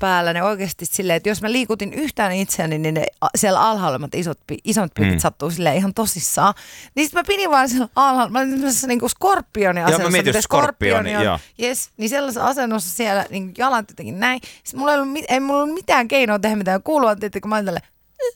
päällä ne oikeasti silleen, että jos mä liikutin yhtään itseäni, niin ne siellä alhaallemmat isot pikit sattuu silleen ihan tosissaan. Niin sit mä pidin vaan siellä alhaalla, mä olin tämmöisessä niinku skorpionin asennossa. Joo, mä mietin skorpioni, joo. Yes, niin sellaisessa asennossa siellä niin jalat jotenkin näin. Sitten mulla ei ollut mitään keinoa tehdä mitään kuulua, kun mä olin tälleen.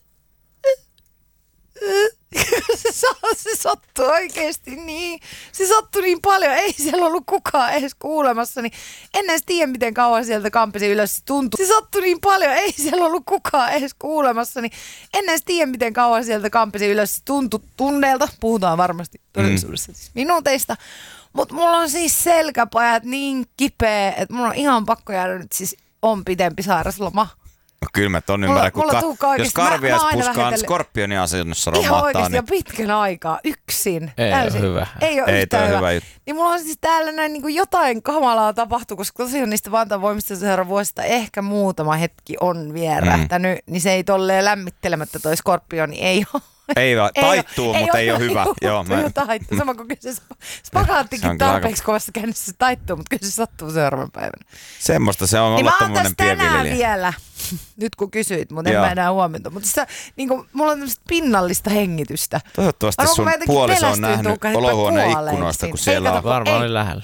Se sattui oikeesti niin. Se sattui niin paljon. Ei siellä ollut kukaan edes kuulemassa. Niin en edes tiedä, miten kauan sieltä kampesi ylös. Se tuntui. Se sattui niin paljon. Ei siellä ollut kukaan edes kuulemassa. Niin en edes tiedä, miten kauan sieltä kampesi ylös. Se tuntui tunneelta. Puhutaan varmasti todellisuudessa minuuteista. Mutta mulla on siis selkäpajat niin kipeä, että mulla on ihan pakko jäädä nyt siis on pitempi sairasloma. No kyllä mä ton ymmärrän, jos Karviaispuska skorpionin asennossa romahtaa. Ihan oikeasti jo pitkän aikaa, yksin. Ei ole hyvä. Ei ole yhtään hyvä. Niin mulla on siis täällä näin niin kuin jotain kamalaa tapahtuu, koska tosiaan niistä Vantaan-voimista seuraavan vuosista ehkä muutama hetki on vierähtänyt, niin se ei tolleen lämmittelemättä toi skorpioni ei ole. Ei vaan, taittuu, mutta ei ole hyvä. Joo, taittuu. Sama kuin se spagaattikin tarpeeksi kovassa käynnissä se taittuu, mutta kyllä se sattuu seuraavan päivänä. Semmoista se on olla tommoinen pienviljelijä. Mä oon tässä tänään vielä, nyt kun kysyit, mutta en mä enää huomenta. Mutta sitä, niin kuin, mulla on tämmöistä pinnallista hengitystä. Toivottavasti sun puoliso on nähnyt olohuoneen ikkunoista, kun siellä on. Varmaan oli lähellä.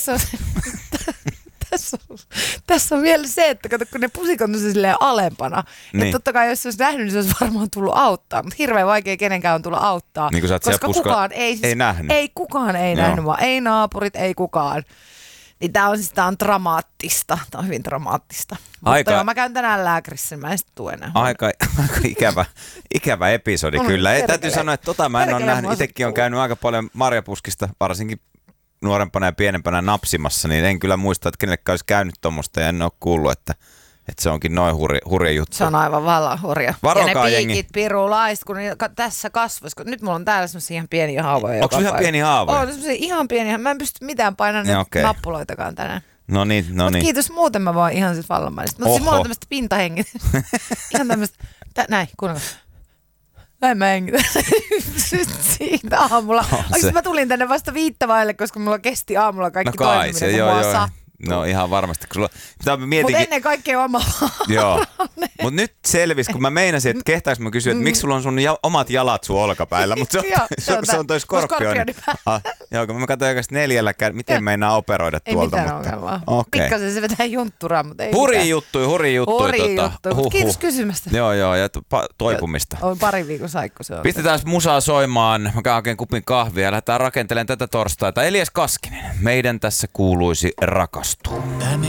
Tässä on vielä se, että kato, kun ne pusikot on silleen alempana. Niin. Että totta kai jos se olisi nähnyt, niin se olisi varmaan tullut auttaa. Mutta hirveän vaikea kenenkään on tullut auttaa. Niin koska kukaan ei nähnyt. Ei kukaan ei nähnyt, vaan ei naapurit, ei kukaan. Niin tää on dramaattista. Tää on hyvin dramaattista. Mutta joo, mä käyn tänään lääkärissä, mä en sit tule enää. Aika ikävä episodi kyllä. Täytyy sanoa, että mä en ole nähnyt. Itsekin on käynyt aika paljon marjapuskista, varsinkin nuorempana ja pienempänä napsimassa, niin en kyllä muista, että kenellekään olisi käynyt tuommoista ja en ole kuullut, että se onkin noin hurja juttu. Se on aivan vallan hurja. Varokaa ja ne piikit pirulaiset, kun tässä kasvoissa. Nyt mulla on täällä semmosia ihan pieniä haavoja. Onko ihan pieniä haavoja? On semmosia ihan pieniä. Mä en pysty mitään painamaan nappuloitakaan tänään. No niin. Kiitos, muuten mä voin ihan siis vallanmaisesti. Mutta siis mulla on tämmöistä pintahengitystä. Ihan tämmöistä, näin, kuunnelkaa. Näin mä hengitän siitä aamulla. Oikeasti mä tulin tänne vasta 5 vaille, koska mulla kesti aamulla kaikki toimiminen, kun mua sattuu. No ihan varmasti. Mutta ennen kaikkea oma. Joo. Mutta nyt selvisi, kun mä meinasin, että kehtaanko mä kysyä, että miksi sulla on sun omat jalat sun olkapäillä. Mutta se on toi skorpioni. Joo, kun mä katsoin oikeasti 4 miten meinaa operoida tuolta. Ei mitään ongelmaa. Pikkasen se vetää juntturaa, mutta ei hurja juttuja. Kiitos kysymästä. Joo, ja toipumista. On pari viikon saikku se on. Pistetään musaa soimaan. Mä käyn oikein kupin kahvia ja lähdetään rakentelemaan tätä torstaita. Elias Kaskinen, meidän tässä kuuluisi rakastua.